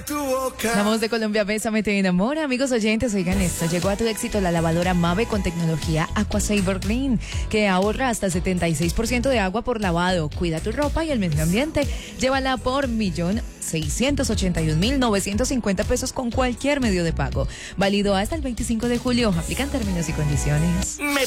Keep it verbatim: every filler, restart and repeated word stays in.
La voz de Colombia, Bésame, te enamora. Amigos oyentes, oigan esto. Llegó a tu éxito la lavadora Mave con tecnología AquaSaver Clean, que ahorra hasta setenta y seis por ciento de agua por lavado. Cuida tu ropa y el medio ambiente. Llévala por millón seiscientos ochenta y un mil novecientos cincuenta pesos con cualquier medio de pago. Válido hasta el veinticinco de julio. Aplican términos y condiciones. Me